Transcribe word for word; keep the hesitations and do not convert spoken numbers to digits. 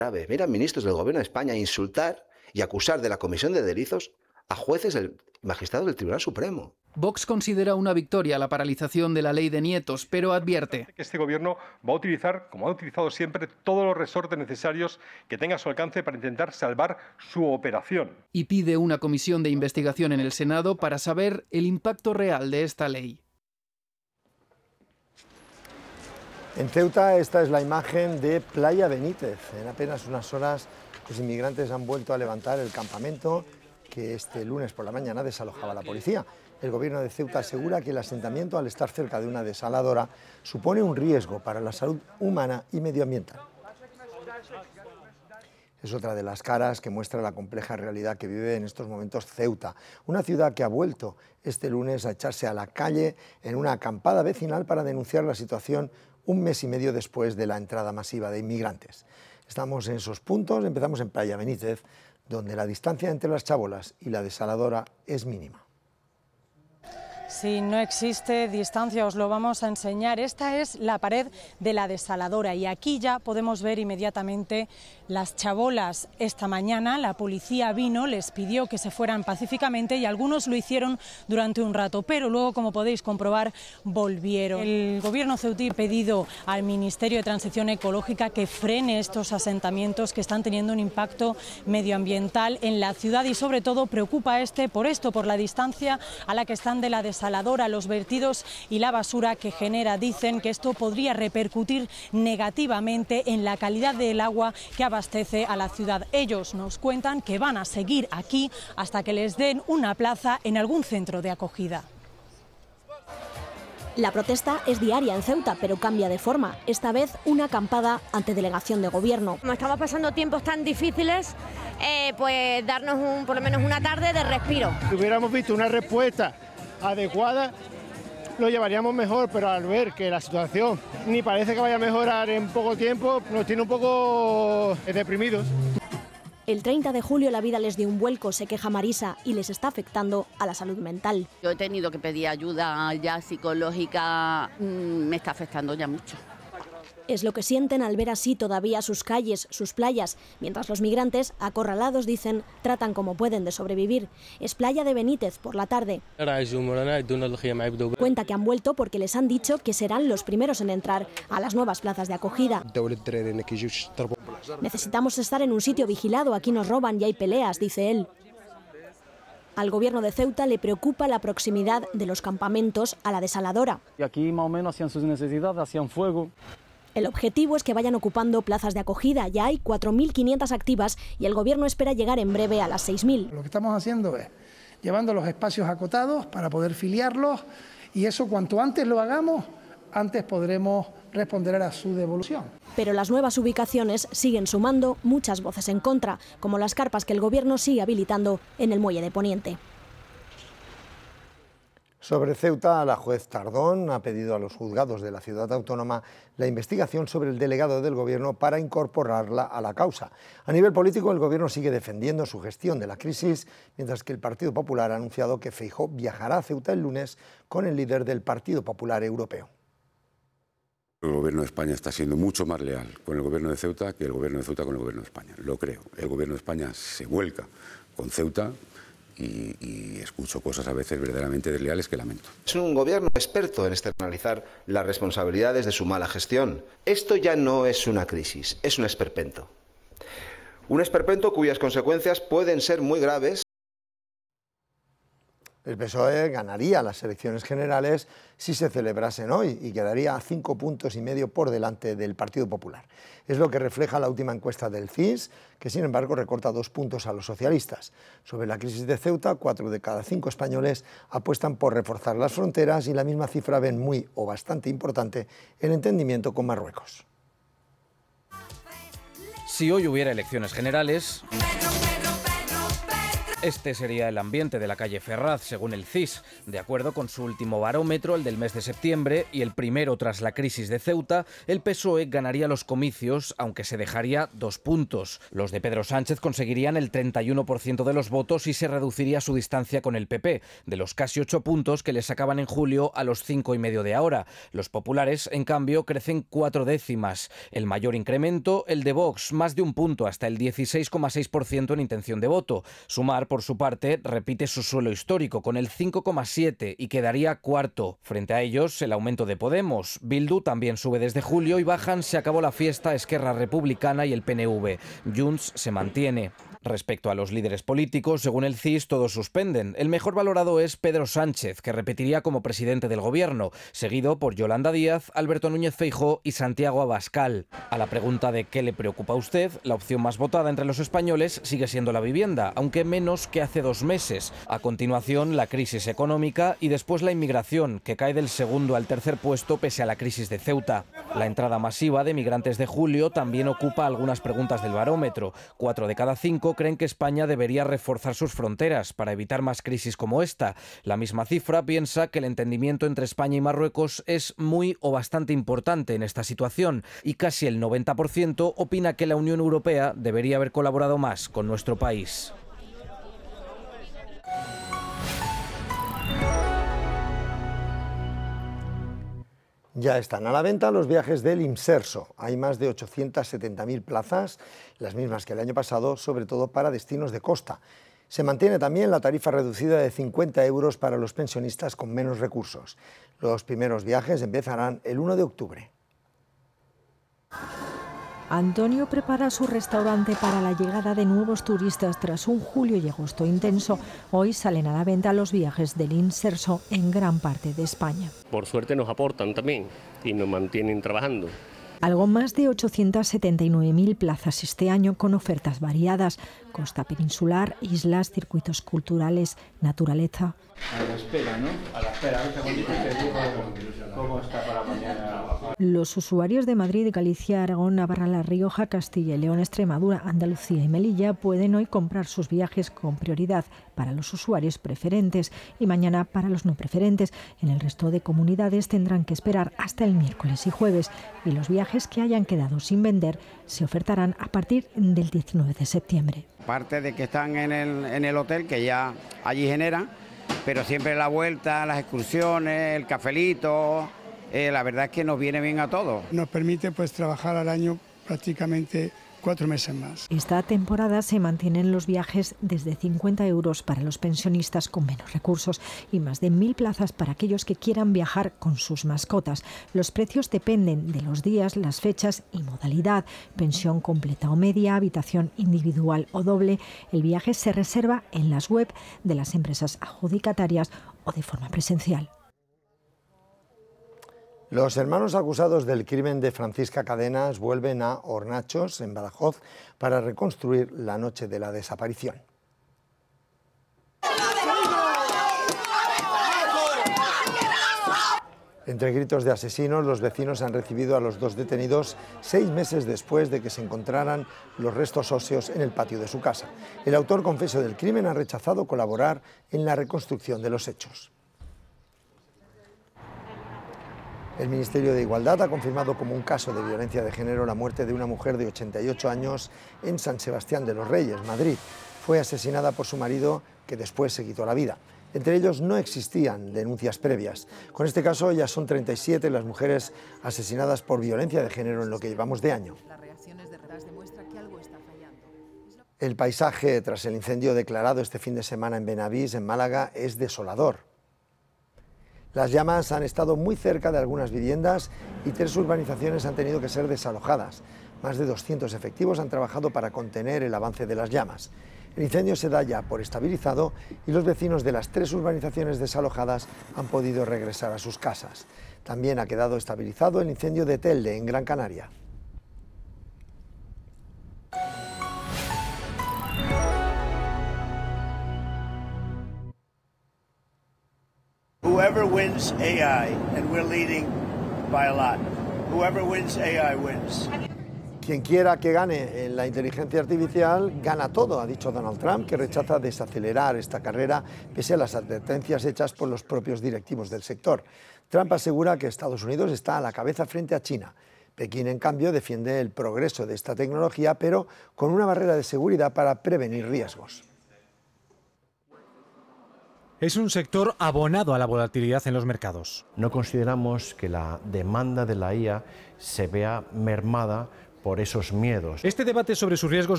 grave. Ver a ministros del Gobierno de España insultar y acusar de la comisión de delitos a jueces del magistrados del Tribunal Supremo. Vox considera una victoria la paralización de la ley de nietos, pero advierte que este gobierno va a utilizar, como ha utilizado siempre, todos los resortes necesarios que tenga a su alcance para intentar salvar su operación. Y pide una comisión de investigación en el Senado para saber el impacto real de esta ley. En Ceuta esta es la imagen de Playa Benítez. En apenas unas horas los inmigrantes han vuelto a levantar el campamento que este lunes por la mañana desalojaba la policía. El gobierno de Ceuta asegura que el asentamiento, al estar cerca de una desaladora, supone un riesgo para la salud humana y medioambiental. Es otra de las caras que muestra la compleja realidad que vive en estos momentos Ceuta, una ciudad que ha vuelto este lunes a echarse a la calle en una acampada vecinal para denunciar la situación un mes y medio después de la entrada masiva de inmigrantes. Estamos en esos puntos, empezamos en Playa Benítez, donde la distancia entre las chabolas y la desaladora es mínima. Sí, no existe distancia, os lo vamos a enseñar. Esta es la pared de la desaladora y aquí ya podemos ver inmediatamente las chabolas. Esta mañana la policía vino, les pidió que se fueran pacíficamente y algunos lo hicieron durante un rato, pero luego, como podéis comprobar, volvieron. El gobierno ceutí ha pedido al Ministerio de Transición Ecológica que frene estos asentamientos que están teniendo un impacto medioambiental en la ciudad y sobre todo preocupa este por esto, por la distancia a la que están de la desaladora. Los vertidos y la basura que genera. Dicen que esto podría repercutir negativamente en la calidad del agua que abastece a la ciudad. Ellos nos cuentan que van a seguir aquí hasta que les den una plaza en algún centro de acogida. La protesta es diaria en Ceuta, pero cambia de forma. Esta vez una acampada ante delegación de gobierno. Como estamos pasando tiempos tan difíciles, eh, pues darnos un, por lo menos una tarde de respiro. Si hubiéramos visto una respuesta adecuada, lo llevaríamos mejor, pero al ver que la situación ni parece que vaya a mejorar en poco tiempo, nos tiene un poco deprimidos. El treinta de julio la vida les dio un vuelco, se queja Marisa, y les está afectando a la salud mental. Yo he tenido que pedir ayuda ya psicológica, me está afectando ya mucho. Es lo que sienten al ver así todavía sus calles, sus playas, mientras los migrantes, acorralados, dicen, tratan como pueden de sobrevivir. Es Playa de Benítez por la tarde. Cuenta que han vuelto porque les han dicho que serán los primeros en entrar a las nuevas plazas de acogida. Necesitamos estar en un sitio vigilado, aquí nos roban y hay peleas, dice él. Al gobierno de Ceuta le preocupa la proximidad de los campamentos a la desaladora. Y aquí más o menos hacían sus necesidades, hacían fuego. El objetivo es que vayan ocupando plazas de acogida. Ya hay cuatro mil quinientas activas y el gobierno espera llegar en breve a las seis mil. Lo que estamos haciendo es llevando los espacios acotados para poder filiarlos y eso cuanto antes lo hagamos, antes podremos responder a su devolución. Pero las nuevas ubicaciones siguen sumando muchas voces en contra, como las carpas que el gobierno sigue habilitando en el muelle de Poniente. Sobre Ceuta, la juez Tardón ha pedido a los juzgados de la ciudad autónoma la investigación sobre el delegado del Gobierno para incorporarla a la causa. A nivel político, el Gobierno sigue defendiendo su gestión de la crisis, mientras que el Partido Popular ha anunciado que Feijóo viajará a Ceuta el lunes con el líder del Partido Popular Europeo. El Gobierno de España está siendo mucho más leal con el Gobierno de Ceuta que el Gobierno de Ceuta con el Gobierno de España. Lo creo. El Gobierno de España se vuelca con Ceuta. Y, y escucho cosas a veces verdaderamente desleales que lamento. Es un gobierno experto en externalizar las responsabilidades de su mala gestión. Esto ya no es una crisis, es un esperpento. Un esperpento cuyas consecuencias pueden ser muy graves. El P S O E ganaría las elecciones generales si se celebrasen hoy y quedaría a cinco puntos y medio por delante del Partido Popular. Es lo que refleja la última encuesta del C I S, que sin embargo recorta dos puntos a los socialistas. Sobre la crisis de Ceuta, cuatro de cada cinco españoles apuestan por reforzar las fronteras y la misma cifra ven muy o bastante importante el entendimiento con Marruecos. Si hoy hubiera elecciones generales, Este sería el ambiente de la calle Ferraz, según el C I S. De acuerdo con su último barómetro, el del mes de septiembre, y el primero tras la crisis de Ceuta, el P S O E ganaría los comicios, aunque se dejaría dos puntos. Los de Pedro Sánchez conseguirían el treinta y uno por ciento de los votos y se reduciría su distancia con el P P, de los casi ocho puntos que le sacaban en julio a los cinco y medio de ahora. Los populares, en cambio, crecen cuatro décimas. El mayor incremento, el de Vox, más de un punto, hasta el dieciséis coma seis por ciento en intención de voto. Sumar, por su parte, repite su suelo histórico con el cinco coma siete y quedaría cuarto. Frente a ellos, el aumento de Podemos. Bildu también sube desde julio y bajan Se acabó la fiesta, Esquerra Republicana y el P N V. Junts se mantiene. Respecto a los líderes políticos, según el C I S, todos suspenden. El mejor valorado es Pedro Sánchez, que repetiría como presidente del gobierno, seguido por Yolanda Díaz, Alberto Núñez Feijóo y Santiago Abascal. A la pregunta de ¿qué le preocupa a usted?, la opción más votada entre los españoles sigue siendo la vivienda, aunque menos que hace dos meses. A continuación, la crisis económica y después la inmigración, que cae del segundo al tercer puesto pese a la crisis de Ceuta. La entrada masiva de migrantes de julio también ocupa algunas preguntas del barómetro. Cuatro de cada cinco creen que España debería reforzar sus fronteras para evitar más crisis como esta. La misma cifra piensa que el entendimiento entre España y Marruecos es muy o bastante importante en esta situación, y casi el noventa por ciento opina que la Unión Europea debería haber colaborado más con nuestro país. Ya están a la venta los viajes del Imserso. Hay más de ochocientas setenta mil plazas, las mismas que el año pasado, sobre todo para destinos de costa. Se mantiene también la tarifa reducida de cincuenta euros para los pensionistas con menos recursos. Los primeros viajes empezarán el uno de octubre. Antonio prepara su restaurante para la llegada de nuevos turistas tras un julio y agosto intenso. Hoy salen a la venta los viajes del Imserso en gran parte de España. Por suerte nos aportan también y nos mantienen trabajando. Algo más de ochocientas setenta y nueve mil plazas este año con ofertas variadas. Costa peninsular, islas, circuitos culturales, naturaleza. A la espera, ¿no? A la espera, a ver, te digo cómo está para mañana. Los usuarios de Madrid, Galicia, Aragón, Navarra, La Rioja, Castilla y León, Extremadura, Andalucía y Melilla pueden hoy comprar sus viajes con prioridad para los usuarios preferentes y mañana para los no preferentes. En el resto de comunidades tendrán que esperar hasta el miércoles y jueves, y los viajes que hayan quedado sin vender se ofertarán a partir del diecinueve de septiembre. Aparte de que están en el, en el hotel, que ya allí generan, pero siempre la vuelta, las excursiones, el cafelito, eh, la verdad es que nos viene bien a todos. Nos permite pues trabajar al año prácticamente cuatro meses más. Esta temporada se mantienen los viajes desde cincuenta euros para los pensionistas con menos recursos y más de mil plazas para aquellos que quieran viajar con sus mascotas. Los precios dependen de los días, las fechas y modalidad. Pensión completa o media, habitación individual o doble. El viaje se reserva en las web de las empresas adjudicatarias o de forma presencial. Los hermanos acusados del crimen de Francisca Cadenas vuelven a Hornachos, en Badajoz, para reconstruir la noche de la desaparición. Entre gritos de asesinos, los vecinos han recibido a los dos detenidos seis meses después de que se encontraran los restos óseos en el patio de su casa. El autor confeso del crimen ha rechazado colaborar en la reconstrucción de los hechos. El Ministerio de Igualdad ha confirmado como un caso de violencia de género la muerte de una mujer de ochenta y ocho años en San Sebastián de los Reyes, Madrid. Fue asesinada por su marido, que después se quitó la vida. Entre ellos no existían denuncias previas. Con este caso ya son treinta y siete las mujeres asesinadas por violencia de género en lo que llevamos de año. El paisaje tras el incendio declarado este fin de semana en Benavís, en Málaga, es desolador. Las llamas han estado muy cerca de algunas viviendas y tres urbanizaciones han tenido que ser desalojadas. Más de doscientos efectivos han trabajado para contener el avance de las llamas. El incendio se da ya por estabilizado y los vecinos de las tres urbanizaciones desalojadas han podido regresar a sus casas. También ha quedado estabilizado el incendio de Telde, en Gran Canaria. Whoever wins A I, and we're leading by a lot. Whoever wins A I wins. Quien quiera que gane en la inteligencia artificial, gana todo, ha dicho Donald Trump, que rechaza desacelerar esta carrera pese a las advertencias hechas por los propios directivos del sector. Trump asegura que Estados Unidos está a la cabeza frente a China. Pekín, en cambio, defiende el progreso de esta tecnología, pero con una barrera de seguridad para prevenir riesgos. Es un sector abonado a la volatilidad en los mercados. No consideramos que la demanda de la I A se vea mermada por esos miedos. Este debate sobre sus riesgos